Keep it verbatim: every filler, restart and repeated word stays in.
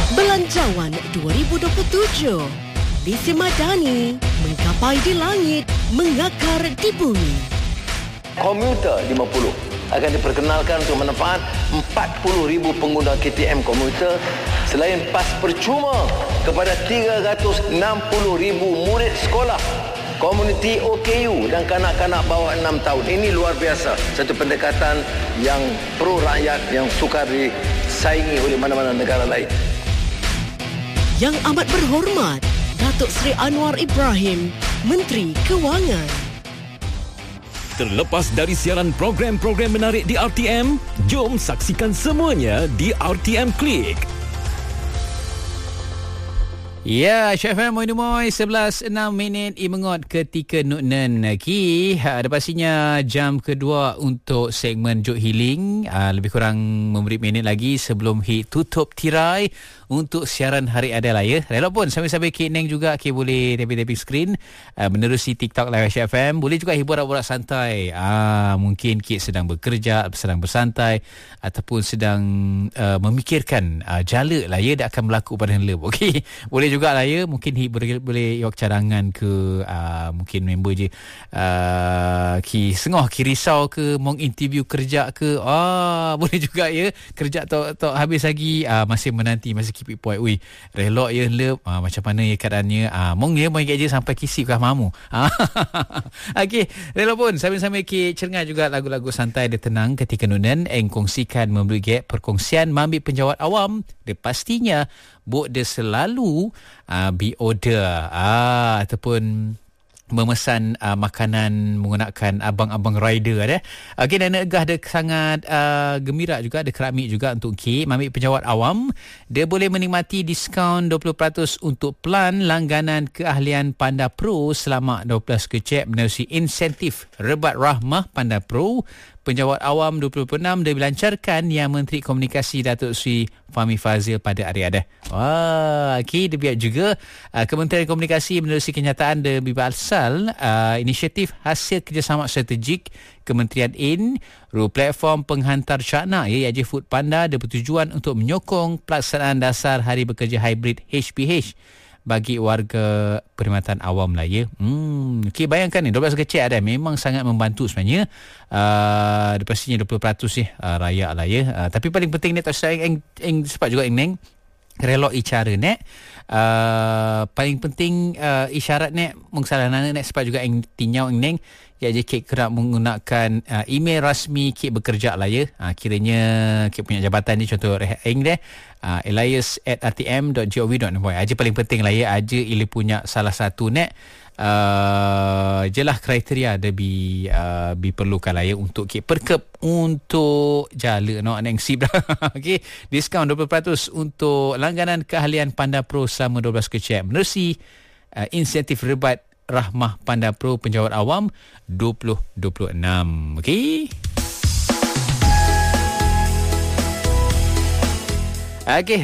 Belanjawan dua ribu dua puluh tujuh. Visi Madani menggapai di langit, mengakar di bumi. Komuter lima puluh akan diperkenalkan untuk manfaat empat puluh ribu pengguna K T M komuter selain pas percuma kepada tiga ratus enam puluh ribu murid sekolah komuniti O K U dan kanak-kanak bawah enam tahun. Ini luar biasa. Satu pendekatan yang pro rakyat yang sukar disaingi oleh mana-mana negara lain. Yang amat berhormat, Datuk Seri Anwar Ibrahim, Menteri Kewangan. Terlepas dari siaran program-program menarik di R T M, jom saksikan semuanya di R T M Click. Ya, Chef M, Moin Moin, sebelas enam minit i mengot ketika Nuknen Ki. Ada pastinya jam kedua untuk segmen Jok Healing. Uh, lebih kurang memberi minit lagi sebelum hit tutup tirai untuk siaran hari ada lah ya. Rela pun sambil-sambil Kik Neng juga Kik boleh tapping-tapping screen uh, menerusi TikTok Live H F M. Boleh juga hibur-hibur santai. Ah, mungkin Kik sedang bekerja, sedang bersantai ataupun sedang uh, memikirkan uh, jala lah ya, dia akan berlaku pada help. Okey, boleh jugalah ya, mungkin Ki boleh, boleh yok cadangan ke uh, mungkin member je uh, Ki sengah Ki risau ke mau interview kerja ke, ah boleh juga ya, kerja tak tak habis lagi, uh, masih menanti, masih keep it point. Ui, relok ya lep, uh, macam mana ya keadaannya, uh, mong ya mau je sampai kisip kah mamu. Okey, relok pun sambil-sambil Ki cengar juga lagu-lagu santai dia tenang ketika Nunan eng kongsikan memberi gap perkongsian mambil penjawat awam. Dia pastinya Buk dia selalu uh, be order uh, ataupun memesan uh, makanan menggunakan abang-abang rider ada. Okey, dan Egah dia sangat uh, gembira juga, ada keramik juga untuk K. Mamik penjawat awam, dia boleh menikmati diskaun dua puluh peratus untuk plan langganan keahlian Panda Pro selama dua belas kecep menerusi insentif Rebat Rahmah Panda Pro. Penjawat awam dua puluh enam dia dilancarkan yang Menteri Komunikasi Datuk Seri Fahmi Fazil pada hari ada. Wah, okey, dia biar juga uh, Kementerian Komunikasi menerusi kenyataan dia berasal uh, inisiatif hasil kerjasama strategik Kementerian In ru platform penghantar cakna ya iaitu Food Panda, dia bertujuan untuk menyokong pelaksanaan dasar hari bekerja hybrid H P H bagi warga perkhidmatan awam lah ya. Hmm, okey, bayangkan ni dua belas kecil ada, memang sangat membantu sebenarnya. Uh, pastinya dua puluh peratus ya uh, rayak lah ya. Uh, tapi paling penting ni tak saya eng eng sebab juga eng neng relok icara nek. Uh, paling penting uh, isyarat nek mengsalah nana nek sebab juga eng tinyau eng neng ya je Kik kena menggunakan uh, email rasmi Kik bekerja lah ya. Uh, kiranya Kik punya jabatan ni contoh eng deh uh, elias at r t m dot gov dot my. Aja paling penting lah ya, aja ili punya salah satu nek uh, jelah kriteria ada bi uh, diperlukan lah ya untuk Kik perkep untuk jala no neng sip dah. Okey, diskaun dua puluh peratus untuk langganan keahlian Panda Pro selama dua belas kecep menerusi uh, insentif Rebat Rahmah Panda Pro penjawat awam dua puluh dua puluh enam. Okey. Okey.